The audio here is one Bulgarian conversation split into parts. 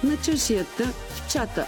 на чашията в чата.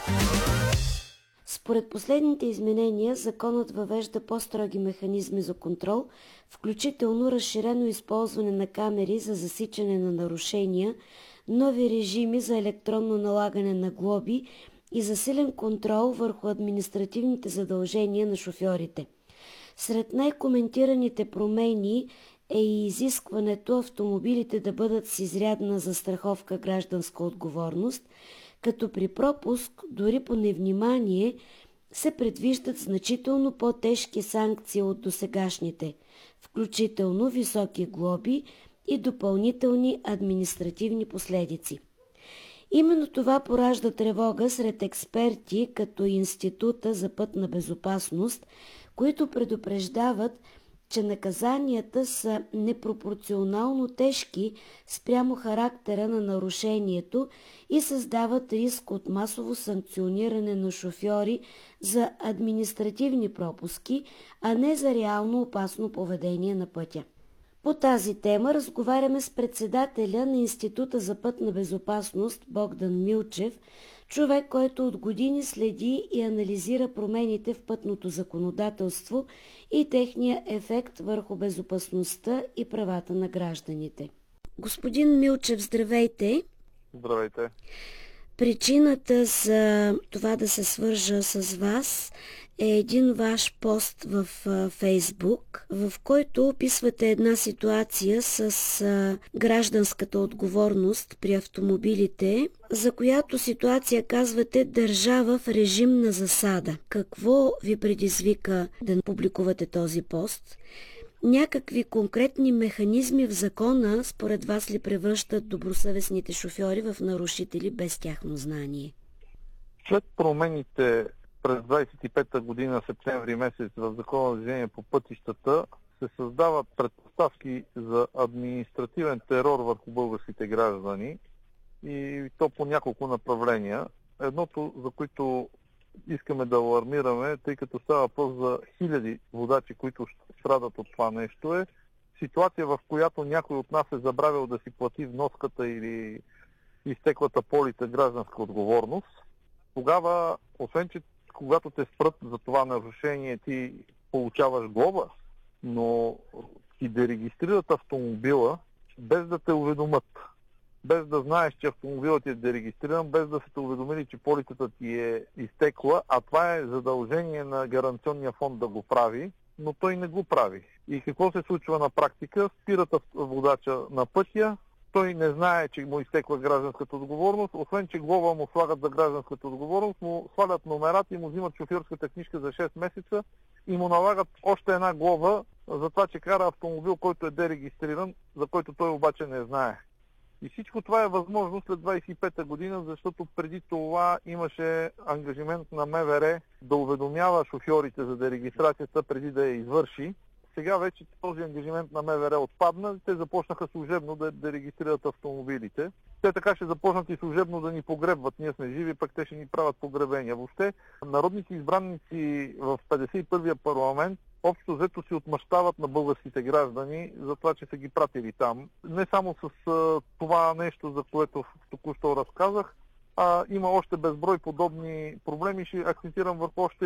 Според последните изменения, законът въвежда по-строги механизми за контрол, включително разширено използване на камери за засичане на нарушения, нови режими за електронно налагане на глоби и засилен контрол върху административните задължения на шофьорите. Сред най-коментираните промени е и изискването автомобилите да бъдат с изрядна застраховка гражданска отговорност, като при пропуск, дори по невнимание, се предвиждат значително по-тежки санкции от досегашните, включително високи глоби и допълнителни административни последици. Именно това поражда тревога сред експерти като Института за пътна безопасност, които предупреждават, че наказанията са непропорционално тежки спрямо характера на нарушението и създават риск от масово санкциониране на шофьори за административни пропуски, а не за реално опасно поведение на пътя. По тази тема разговаряме с председателя на Института за пътна безопасност Богдан Милчев, човек, който от години следи и анализира промените в пътното законодателство и техния ефект върху безопасността и правата на гражданите. Господин Милчев, здравейте! Здравейте! Причината за това да се свържа с вас е един ваш пост в Фейсбук, в който описвате една ситуация с гражданската отговорност при автомобилите, за която ситуация казвате държава в режим на засада. Какво ви предизвика да публикувате този пост? Някакви конкретни механизми в закона според вас ли превръщат добросъвестните шофьори в нарушители без тяхно знание? След промените през 25-та година, септември месец, в Закона за движение по пътищата се създават предпоставки за административен терор върху българските граждани и то по няколко направления. Едното, за което искаме да алармираме, тъй като става въпрос за хиляди водачи, които страдат от това нещо, е ситуация, в която някой от нас е забравил да си плати вноската или изтеклата полица гражданска отговорност. Тогава, освен че когато те спрат за това нарушение, ти получаваш глоба, но ти дерегистрират автомобила без да те уведомят. Без да знаеш, че автомобилът ти е дерегистриран, без да са те уведомили, че полицата ти е изтекла, а това е задължение на гаранционния фонд да го прави, но той не го прави. И какво се случва на практика? Спират водача на пътя, той не знае, че му изтекла гражданската отговорност, освен че глоба му слагат за гражданската отговорност, му свалят номерата и му взимат шофьорската книжка за 6 месеца и му налагат още една глоба за това, че кара автомобил, който е дерегистриран, за който той обаче не знае. И всичко това е възможно след 25-та година, защото преди това имаше ангажимент на МВР да уведомява шофьорите за дерегистрацията преди да я извърши. Сега вече този ангажимент на МВР отпадна, те започнаха служебно да регистрират автомобилите. Те така ще започнат и служебно да ни погребват. Ние сме живи, пък те ще ни правят погребения. Въобще, народните избранници в 51-я парламент общо взето си отмъщават на българските граждани за това, че са ги пратили там. Не само с това нещо, за което току-що разказах, а има още безброй подобни проблеми. Ще акцентирам върху още